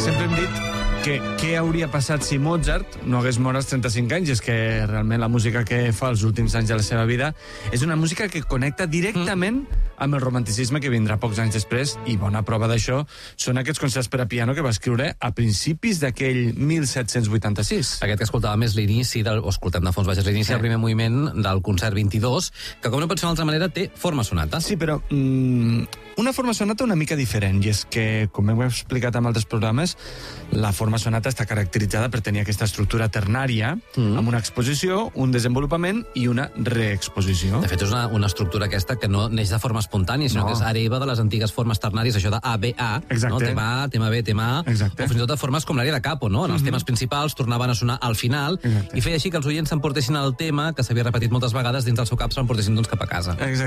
Sempre hem dit que què hauria passat si Mozart no hagués mort als 35 anys, i és que realment la música que fa els últims anys de la seva vida és una música que connecta directament amb el romanticisme que vindrà pocs anys després, i bona prova d'això són aquests concerts per a piano que va escriure a principis d'aquell 1786. Aquest que escoltàvem és l'inici, o escoltem de fons, vaja, és l'inici del primer moviment del concert 22, que com no pot ser d'una altra manera té forma sonata. Sí, però una forma sonata una mica diferent, i és que, com hem explicat en altres programes, la forma sonata està caracteritzada per tenir aquesta estructura ternària, amb una exposició, un desenvolupament i una reexposició. De fet, és una estructura aquesta que no neix de forma espontània, sinó que és hereva de les antigues formes ternàries, això de A-B-A, no? Tema A, tema B, tema A, exacte, o fins i tot de formes com l'àrea de capo, no? En els temes principals tornaven a sonar al final, i feia així que els oients s'emportessin el tema, que s'havia repetit moltes vegades dins del seu cap, s'emportessin doncs cap a casa. Exacte.